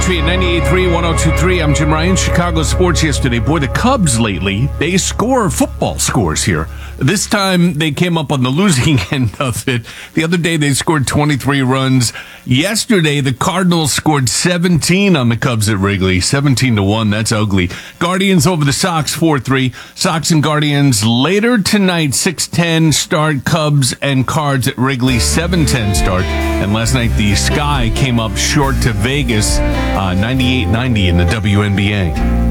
Country at 98.3, 102.3. I'm Jim Ryan. Chicago sports yesterday. Boy, the Cubs lately, they score football scores here. This time they came up on the losing end of it. The other day they scored 23 runs. Yesterday the Cardinals scored 17 on the Cubs at Wrigley. 17-1. That's ugly. Guardians over the Sox 4-3. Sox and Guardians later tonight 6:10 start. Cubs and Cards at Wrigley 7:10 start. And last night the Sky came up short to Vegas 98-90 in the WNBA.